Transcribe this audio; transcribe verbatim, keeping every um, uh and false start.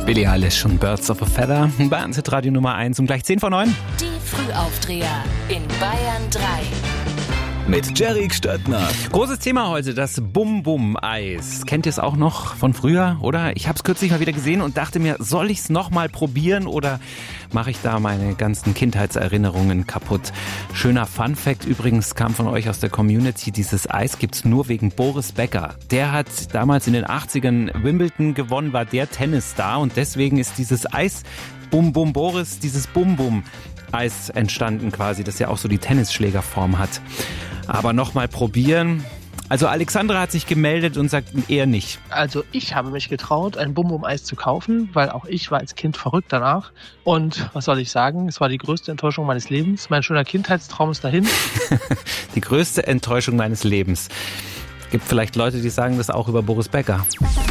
Billie Eilish und Birds of a Feather bei Radio Nummer eins um gleich zehn vor neun. Die Frühaufdreher in Bayern drei. Mit Jerry Stöttner. Großes Thema heute, das Bum-Bum-Eis. Kennt ihr es auch noch von früher, oder? Ich habe es kürzlich mal wieder gesehen und dachte mir, soll ich es noch mal probieren oder mache ich da meine ganzen Kindheitserinnerungen kaputt? Schöner Funfact übrigens kam von euch aus der Community, dieses Eis gibt's nur wegen Boris Becker. Der hat damals in den achtzigern Wimbledon gewonnen, war der Tennisstar und deswegen ist dieses Eis Bum-Bum Boris, dieses Bum-Bum-Eis entstanden quasi, das ja auch so die Tennisschlägerform hat. Aber nochmal probieren. Also Alexandra hat sich gemeldet und sagt eher nicht. Also ich habe mich getraut, ein Bum-Bum-Eis zu kaufen, weil auch ich war als Kind verrückt danach. Und was soll ich sagen, es war die größte Enttäuschung meines Lebens. Mein schöner Kindheitstraum ist dahin. Die größte Enttäuschung meines Lebens. Gibt vielleicht Leute, die sagen das auch über Boris Becker.